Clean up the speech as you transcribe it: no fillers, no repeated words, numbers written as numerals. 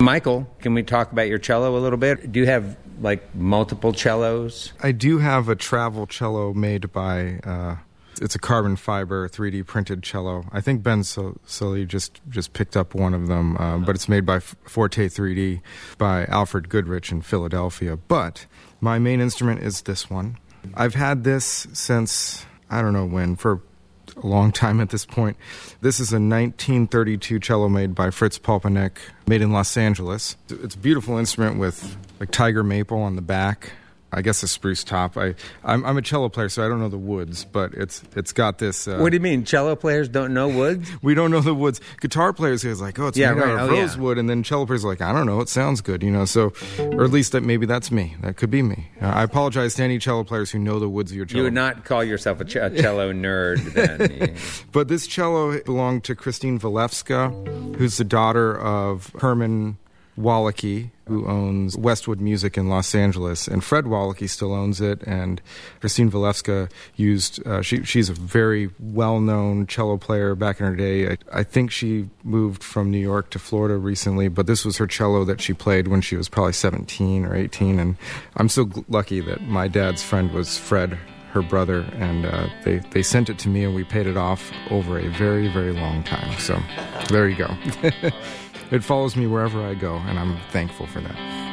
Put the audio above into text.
Michael, can we talk about your cello a little bit? Do you have, like, multiple cellos? I do have a travel cello made by... it's a carbon fiber 3D printed cello. I think Ben Sully just picked up one of them, but it's made by Forte 3D by Alfred Goodrich in Philadelphia. But my main instrument is this one. I've had this since, I don't know when, for a long time at this point. This is a 1932 cello made by Fritz Polpanek, made in Los Angeles. It's a beautiful instrument with like tiger maple on the back. I guess a spruce top. I'm a cello player, so I don't know the woods, but it's got this... what do you mean? Cello players don't know woods? We don't know the woods. Guitar players is like, it's made out of rosewood, and then cello players are like, I don't know, it sounds good, so... Or at least maybe that's me. That could be me. I apologize to any cello players who know the woods of your cello. You would not call yourself a cello nerd, then. But this cello belonged to Christine Walewska, who's the daughter of Herman Wallachy, who owns Westwood Music in Los Angeles, and Fred Wallachy still owns it, and Christine Walewska used, she's a very well-known cello player back in her day. I think she moved from New York to Florida recently, but this was her cello that she played when she was probably 17 or 18, and I'm so lucky that my dad's friend was Fred, her brother, and they sent it to me, and we paid it off over a very, very long time. So there you go. It follows me wherever I go, and I'm thankful for that.